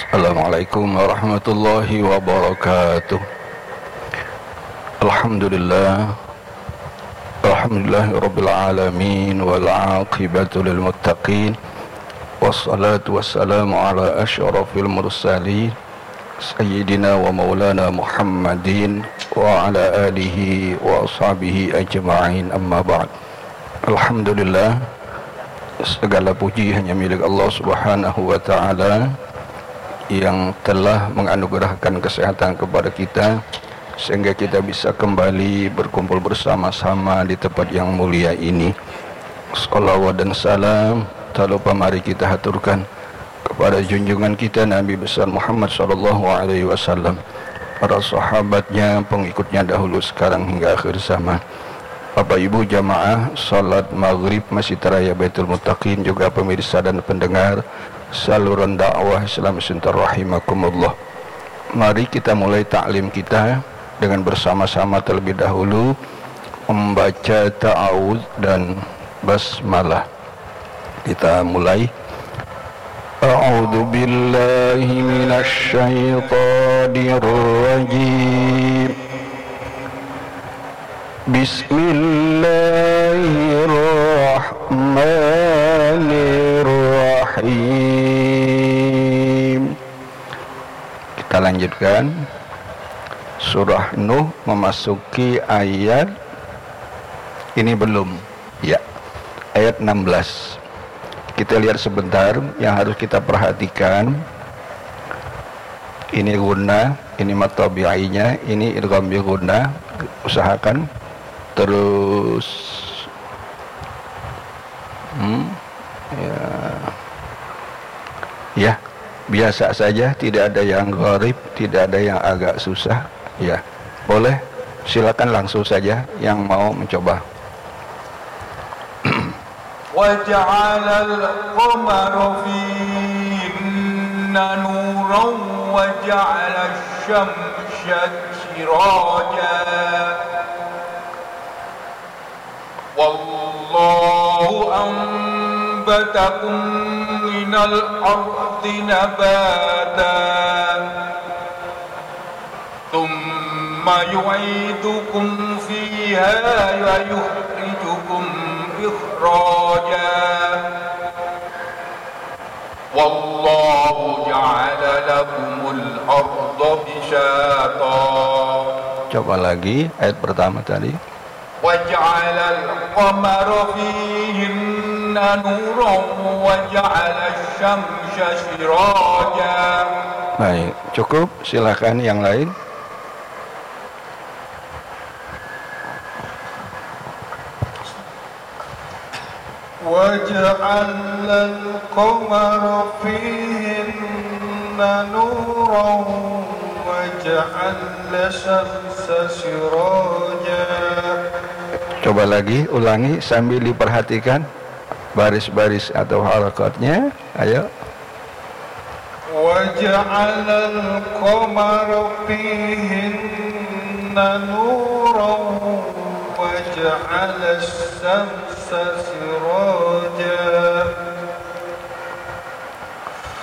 Assalamualaikum warahmatullahi wabarakatuh. Alhamdulillah Rabbil alamin wal aqibatu lil muttaqin wassalatu wassalamu ala asyrafil mursalin sayyidina wa maulana Muhammadin wa ala alihi wa ashabihi ajma'in, amma ba'd. Alhamdulillah, segala puji hanya milik Allah Subhanahu wa ta'ala yang telah menganugerahkan kesehatan kepada kita sehingga kita bisa kembali berkumpul bersama-sama di tempat yang mulia ini. Salawat dan salam tak lupa mari kita haturkan kepada junjungan kita Nabi besar Muhammad sallallahu alaihi wasallam, para sahabatnya, pengikutnya dahulu sekarang hingga akhir zaman. Bapak Ibu jamaah salat maghrib Masjid Raya Baitul Muttaqin, juga pemirsa dan pendengar saluran dakwah Islam Center rahimakumullah. Mari kita mulai taklim kita dengan bersama-sama terlebih dahulu membaca ta'awudz dan basmalah. Kita mulai. A'udzu billahi minasy syaithanir rajim. Bismillahirrahmanirrahim. Kita lanjutkan. Surah Nuh memasuki ayat ini belum? Ya, ayat 16. Kita lihat sebentar yang harus kita perhatikan. Ini gunnah, ini mad tabi'inya, ini idgham bi gunnah. Usahakan terus ya biasa saja, tidak ada yang gharib, tidak ada yang agak susah. Ya, boleh, silakan langsung saja yang mau mencoba. Waja'alal qamara fihinna nuran waja'alash syamsa sirajan wallahu anbatakum minal ardi nabatan thumma yu'idukum fiha wa yukhrijukum ikhrajan wallahu ja'ala lakumul arda bisata. Coba lagi ayat pertama tadi. Waja'alal qamara fihinna nuran waja'alash syamsa sirajan. Baik, cukup, silakan yang lain. Waja'alal qamara fihinna nuran waja'alash syamsa sirajan. Coba lagi, ulangi sambil diperhatikan baris-baris atau harakatnya. Ayo. Waja'alal qamara fihinna nuran waja'alash syamsa sirajan.